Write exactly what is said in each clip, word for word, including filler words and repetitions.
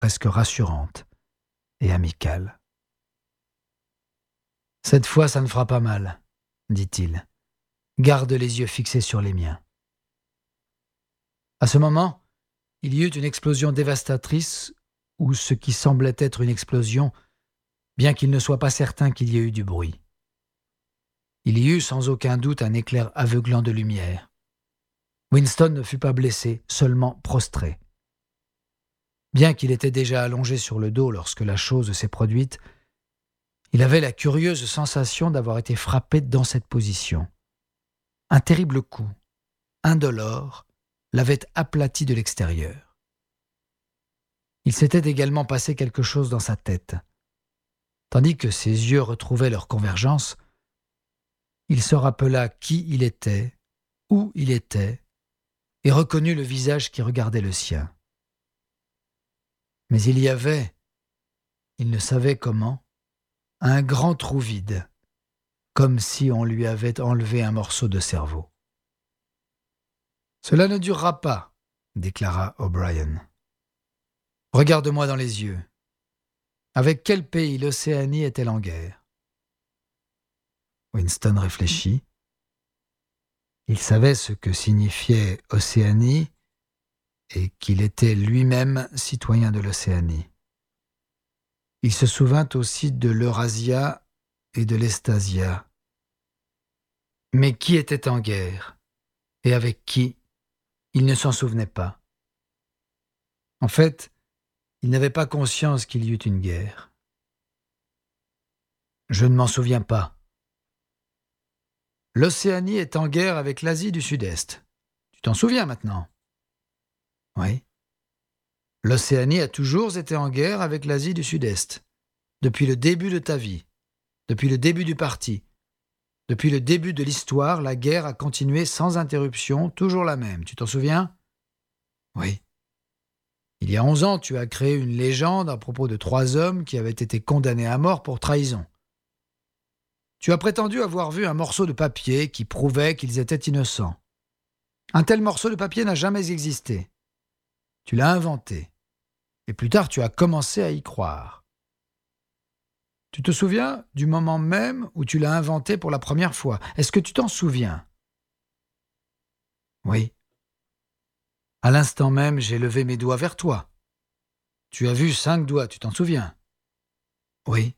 presque rassurante et amicale. « Cette fois, ça ne fera pas mal, » dit-il. « Garde les yeux fixés sur les miens. » À ce moment, il y eut une explosion dévastatrice, ou ce qui semblait être une explosion, bien qu'il ne soit pas certain qu'il y ait eu du bruit. Il y eut sans aucun doute un éclair aveuglant de lumière. Winston ne fut pas blessé, seulement prostré. Bien qu'il était déjà allongé sur le dos lorsque la chose s'est produite, il avait la curieuse sensation d'avoir été frappé dans cette position. Un terrible coup, indolore, l'avait aplati de l'extérieur. Il s'était également passé quelque chose dans sa tête. Tandis que ses yeux retrouvaient leur convergence, il se rappela qui il était, où il était, et reconnut le visage qui regardait le sien. Mais il y avait, il ne savait comment, un grand trou vide, comme si on lui avait enlevé un morceau de cerveau. « Cela ne durera pas, » déclara O'Brien. « Regarde-moi dans les yeux. Avec quel pays l'Océanie est-elle en guerre ?» Winston réfléchit. Il savait ce que signifiait Océanie et qu'il était lui-même citoyen de l'Océanie. Il se souvint aussi de l'Eurasia et de l'Estasia. Mais qui était en guerre et avec qui? Il ne s'en souvenait pas. En fait, il n'avait pas conscience qu'il y eût une guerre. « Je ne m'en souviens pas. L'Océanie est en guerre avec l'Asie du Sud-Est. Tu t'en souviens maintenant? » « Oui. L'Océanie a toujours été en guerre avec l'Asie du Sud-Est. Depuis le début de ta vie. Depuis le début du parti. Depuis le début de l'histoire, la guerre a continué sans interruption, toujours la même. Tu t'en souviens? » « Oui. Il y a onze ans, tu as créé une légende à propos de trois hommes qui avaient été condamnés à mort pour trahison. Tu as prétendu avoir vu un morceau de papier qui prouvait qu'ils étaient innocents. Un tel morceau de papier n'a jamais existé. Tu l'as inventé. Et plus tard, tu as commencé à y croire. Tu te souviens du moment même où tu l'as inventé pour la première fois? Est-ce que tu t'en souviens? Oui. À l'instant même, j'ai levé mes doigts vers toi. Tu as vu cinq doigts, tu t'en souviens? Oui.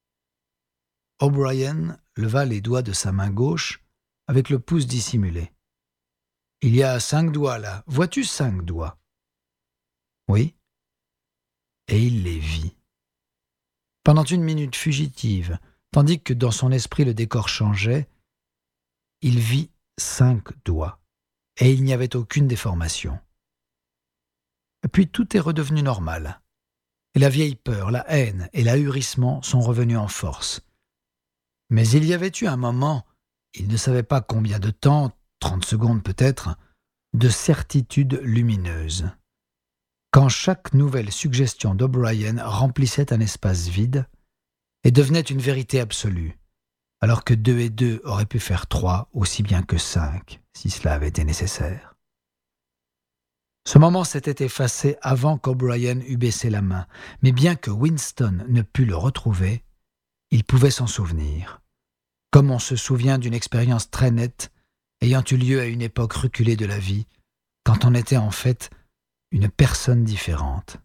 O'Brien leva les doigts de sa main gauche avec le pouce dissimulé. Il y a cinq doigts là. Vois-tu cinq doigts? Oui. Et il les vit. Pendant une minute fugitive, tandis que dans son esprit le décor changeait, il vit cinq doigts, et il n'y avait aucune déformation. Puis tout est redevenu normal, et la vieille peur, la haine et l'ahurissement sont revenus en force. Mais il y avait eu un moment, il ne savait pas combien de temps, trente secondes peut-être, de certitude lumineuse. Quand chaque nouvelle suggestion d'O'Brien remplissait un espace vide et devenait une vérité absolue, alors que deux et deux auraient pu faire trois aussi bien que cinq, si cela avait été nécessaire. Ce moment s'était effacé avant qu'O'Brien eût baissé la main, mais bien que Winston ne pût le retrouver, il pouvait s'en souvenir, comme on se souvient d'une expérience très nette ayant eu lieu à une époque reculée de la vie, quand on était en fait une personne différente.